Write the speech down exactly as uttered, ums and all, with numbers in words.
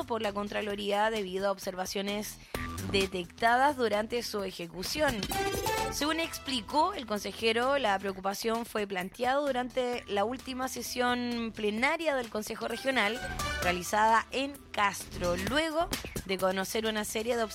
investigado por la Contraloría debido a observaciones detectadas durante su ejecución. Según explicó el consejero, la preocupación fue planteada durante la última sesión plenaria del Consejo Regional realizada en Castro, luego de conocer una serie de observaciones